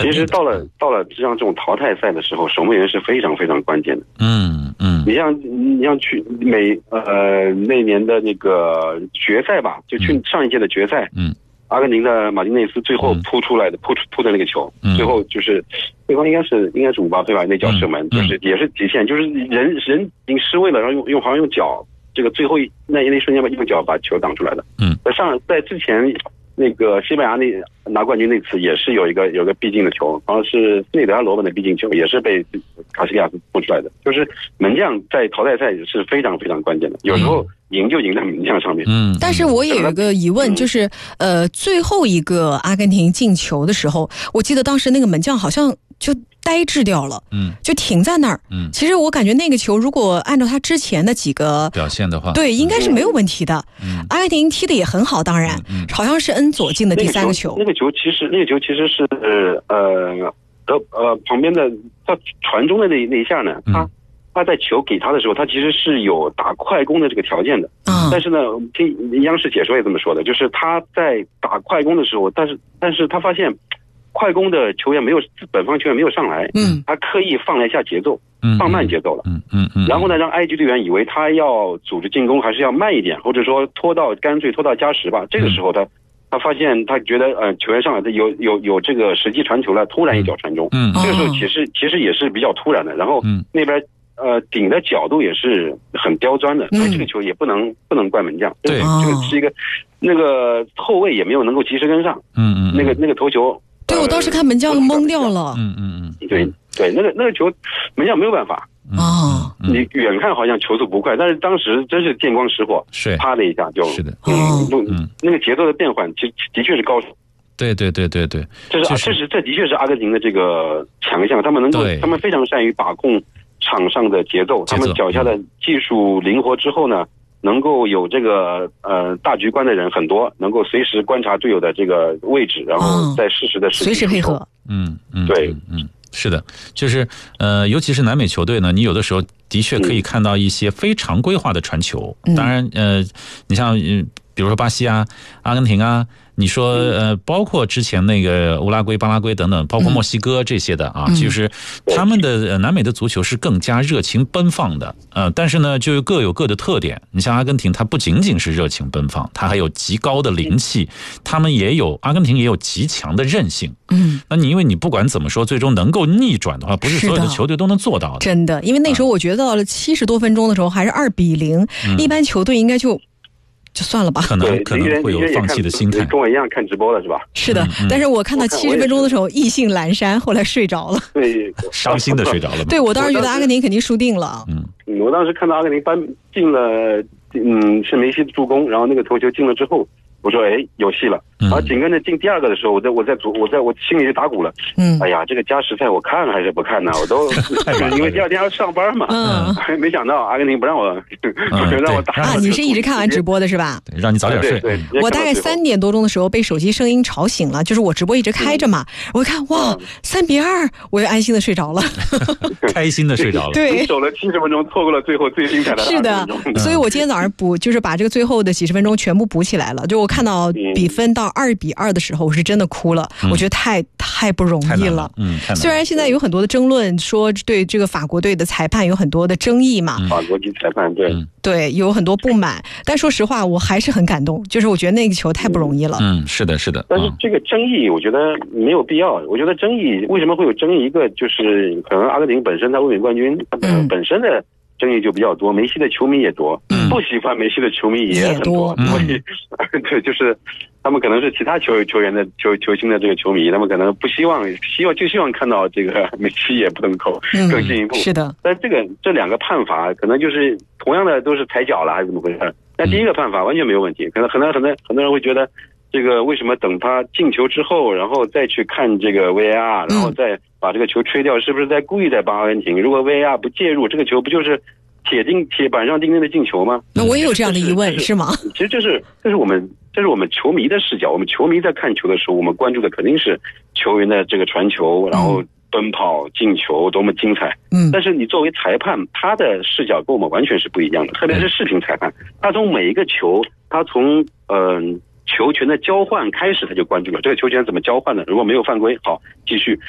其实到了像这种淘汰赛的时候，守门员是非常非常关键的。你像去那年的那个决赛吧，就去上一届的决赛，阿根廷的马丁内斯最后扑的那个球，最后就是对方应该是姆巴佩吧，那脚射门，就是也是极限，就是人已经失位了，然后好像用脚，这个最后那一瞬间用脚把球挡出来的。在之前那个西班牙拿冠军那次也是有一个必进的球，好像是斯内德阿罗本的必进球，也是被卡西利亚斯扑出来的。就是门将在淘汰赛是非常非常关键的，有时候赢就赢在门将上面。 但是我也有一个疑问，就是最后一个阿根廷进球的时候，我记得当时那个门将好像就呆滞掉了，就停在那儿。其实我感觉那个球如果按照他之前的几个表现的话， 对，应该是没有问题的。阿根廷踢的也很好，当然，好像是恩佐进的第3个球。 那个球其实是旁边的他传中的那一下呢，他在球给他的时候，他其实是有打快攻的这个条件的。但是呢，听央视解说也这么说的，就是他在打快攻的时候，但是他发现快攻的球员本方球员没有上来，他刻意放了一下节奏，放慢节奏了，然后呢，让埃及队员以为他要组织进攻还是要慢一点，或者说干脆拖到加时吧。这个时候他发现他觉得球员上来有这个时机传球了，突然一脚传中，这个时候其实也是比较突然的，然后那边顶的角度也是很刁钻的，所以这个球也不能怪门将。 对， 这个是一个那个后卫也没有能够及时跟上，那个头球。 对，我当时看门将懵掉了。 对，那个球门将没有办法。你远看好像球速不快，但是当时真是见光死火，啪的一下就。 是的。 那个节奏的变换，其实的确是高手。 对。这的确是阿根廷的这个强项，他们非常善于把控场上的节奏，他们脚下的技术灵活之后呢，能够有这个大局观的人很多，能够随时观察队友的这个位置，然后在适时的随时配合。 对， 是的，就是尤其是南美球队呢，你有的时候的确可以看到一些非常规化的传球。当然你像比如说巴西啊、阿根廷啊，你说包括之前那个乌拉圭、巴拉圭等等，包括墨西哥这些的啊，就是他们的南美的足球是更加热情奔放的，但是呢就各有各的特点。你像阿根廷，它不仅仅是热情奔放，它还有极高的灵气，阿根廷也有极强的韧性。那因为你不管怎么说，最终能够逆转的话，不是所有的球队都能做到的。 真的，因为那时候我觉得到了70多分钟的时候，还是2-0，一般球队应该就算了吧， 可能会有放弃的心态。 跟我一样看直播了是吧？ 是的，但是我看到70分钟的时候意兴阑珊，后来睡着了。 对， 伤心的睡着了。 对，我当时觉得阿根廷肯定输定了。 我当时看到阿根廷进了，是梅西的助攻，然后那个头球进了之后，我说有戏了。然后紧跟着进第2个的时候，我心里就打鼓了。哎呀，这个加时赛我看还是不看呢？我都因为第2天要上班嘛。没想到阿根廷不让我打。 你是一直看完直播的是吧？ 对，让你早点睡。 对， 我大概3点多钟的时候被手机声音吵醒了，就是我直播一直开着嘛，我一看哇3-2，我又安心的睡着了， 开心的睡着了。 对， 守了70分钟，错过了最后最精彩的。 是的，所以我今天早上就是把这个最后的几十分钟全部补起来了。就我看到比分到2-2的时候，我是真的哭了，我觉得太不容易了。虽然现在有很多的争论，说对这个法国队的裁判有很多的争议嘛， 法国籍裁判对有很多不满，但说实话我还是很感动，就是我觉得那个球太不容易了。 是的。 但是这个争议我觉得没有必要。我觉得争议为什么会有争议，一个就是可能阿根廷本身他卫冕冠军本身的争议就比较多，梅西的球迷也多，不喜欢梅西的球迷也很多，所以对，就是他们可能是其他球员的球星的这个球迷，他们可能不希望看到这个梅西也不能够更进一步。 是的， 但这2个判罚可能就是同样的都是踩脚了还是怎么回事？但第一个判罚完全没有问题，可能很多人会觉得这个为什么等他进球之后，然后再去看这个 VAR， 然后再把这个球吹掉，是不是在故意在帮阿根廷？如果 VAR 不介入，这个球不就是铁板上钉钉的进球吗？ 那我也有这样的疑问，是吗？ 其实这是我们球迷的视角，我们球迷在看球的时候，我们关注的肯定是球员的这个传球，然后奔跑进球多么精彩。但是你作为裁判，他的视角跟我们完全是不一样的，特别是视频裁判，他从每一个球，他从球权的交换开始，他就关注了这个球权怎么交换的，如果没有犯规，好继续。